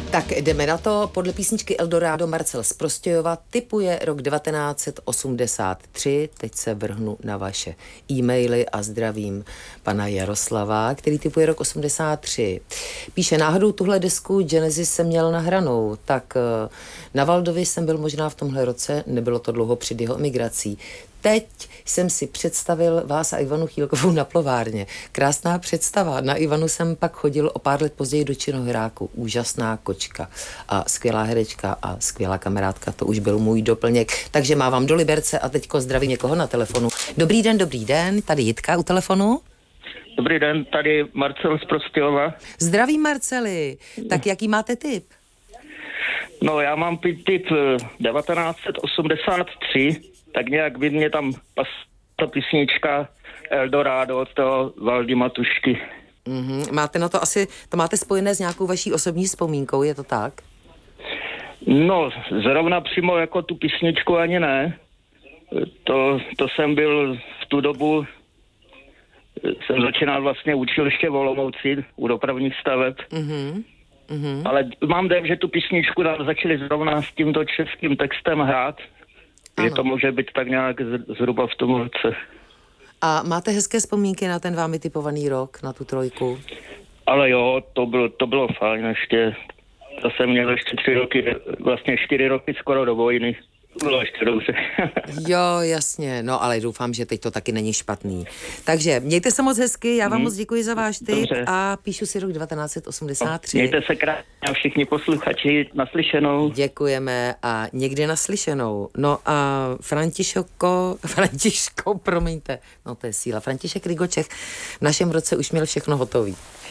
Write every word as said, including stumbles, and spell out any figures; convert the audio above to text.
Tak jdeme na to. Podle písničky Eldorado Marcel z Prostějova tipuje rok devatenáct set osmdesát tři. Teď se vrhnu na vaše e-maily a zdravím pana Jaroslava, který tipuje rok osmdesát tři. Píše, náhodou tuhle desku Genesis jsem měl nahranou, tak na Valdovi jsem byl možná v tomhle roce, nebylo to dlouho před jeho emigrací. Teď jsem si představil vás a Ivanu Chýlkovou na plovárně. Krásná představa. Na Ivanu jsem pak chodil o pár let později do Činohráku. Úžasná kočka a skvělá herečka a skvělá kamarádka. To už byl můj doplněk. Takže mávám do Liberce a teďko zdravím někoho na telefonu. Dobrý den, dobrý den. Tady Jitka u telefonu. Dobrý den, tady Marcel z Prostějova. Zdravím, Marceli. Tak jaký máte tip? No, já mám tip devatenáct set osmdesát tři. Tak nějak by mě tam pas ta písnička Eldorado od toho Valdy Matušky. Mm-hmm. Máte na to asi, to máte spojené s nějakou vaší osobní vzpomínkou, je to tak? No, zrovna přímo jako tu písničku ani ne. To, to jsem byl v tu dobu, jsem začínal vlastně učiliště v Olomouci u dopravních staveb. Mm-hmm. Mm-hmm. Ale mám dojem, že tu písničku tam začali zrovna s tímto českým textem hrát. Že to může být tak nějak zhruba v tom roce. A máte hezké vzpomínky na ten vámi typovaný rok, na tu trojku? Ale jo, to bylo, to bylo fajn ještě. To jsem měl ještě tři roky, vlastně čtyři roky skoro do vojny. Bylo ještě dobře. Jo, jasně, no ale doufám, že teď to taky není špatný. Takže mějte se moc hezky, já vám hmm. moc děkuji za váš tip dobře. A píšu si rok devatenáct set osmdesát tři. Mějte se krásně všichni posluchači, naslyšenou. Děkujeme a někdy naslyšenou. No a Františko, Františko, promiňte, no to je síla, František Rigoček v našem roce už měl všechno hotový.